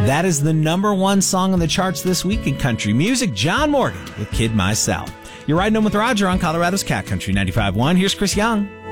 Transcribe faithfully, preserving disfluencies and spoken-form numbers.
That is the number one song on the charts this week in country music. John Morgan with Kid Myself. You're riding home with Roger on Colorado's Cat Country ninety-five point one. Here's Chris Young.